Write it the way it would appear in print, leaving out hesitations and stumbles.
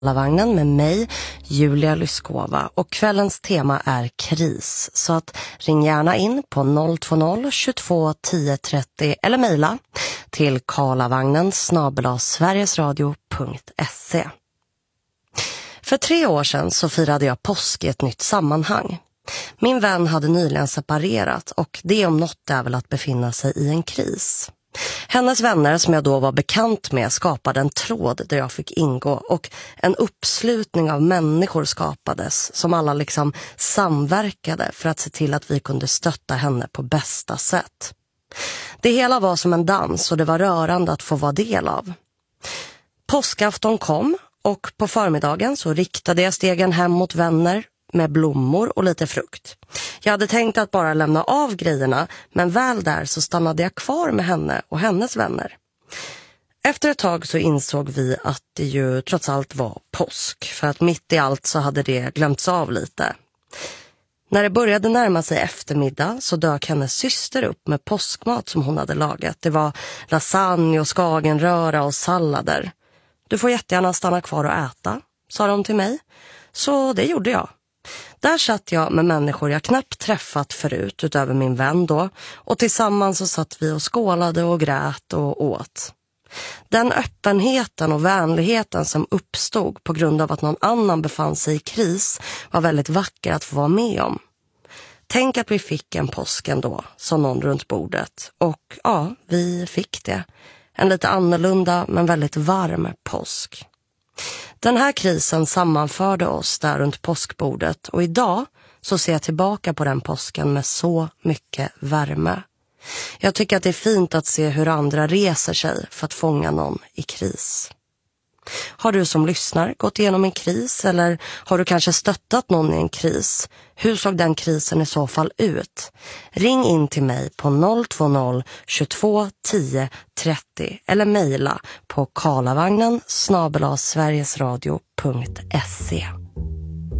Karlavagnen med mig, Julia Lyskova, och kvällens tema är kris. Så att ring gärna in på 020 22 10 30 eller mejla till karlavagnen@sverigesradio.se. För 3 år sedan så firade jag påsk i ett nytt sammanhang. Min vän hade nyligen separerat och det om något är väl att befinna sig i en kris. Hennes vänner som jag då var bekant med skapade en tråd där jag fick ingå och en uppslutning av människor skapades som alla liksom samverkade för att se till att vi kunde stötta henne på bästa sätt. Det hela var som en dans och det var rörande att få vara del av. Påskafton kom och på förmiddagen så riktade jag stegen hem mot vänner med blommor och lite frukt. Jag hade tänkt att bara lämna av grejerna, men väl där så stannade jag kvar med henne och hennes vänner. Efter ett tag så insåg vi att det ju trots allt var påsk, för att mitt i allt så hade det glömts av lite. När det började närma sig eftermiddag så dök hennes syster upp med påskmat som hon hade lagat. Det var lasagne och skagenröra och sallader. Du får jättegärna stanna kvar och äta, sa de till mig. Så det gjorde jag. Där satt jag med människor jag knappt träffat förut utöver min vän då, och tillsammans så satt vi och skålade och grät och åt. Den öppenheten och vänligheten som uppstod på grund av att någon annan befann sig i kris var väldigt vacker att få vara med om. Tänk att vi fick en påsk ändå, sa någon runt bordet. Och ja, vi fick det. En lite annorlunda men väldigt varm påsk. Den här krisen sammanförde oss där runt påskbordet och idag så ser jag tillbaka på den påsken med så mycket värme. Jag tycker att det är fint att se hur andra reser sig för att fånga någon i kris. Har du som lyssnar gått igenom en kris eller har du kanske stöttat någon i en kris? Hur såg den krisen i så fall ut? Ring in till mig på 020 22 10 30 eller mejla på karlavagnen@sverigesradio.se.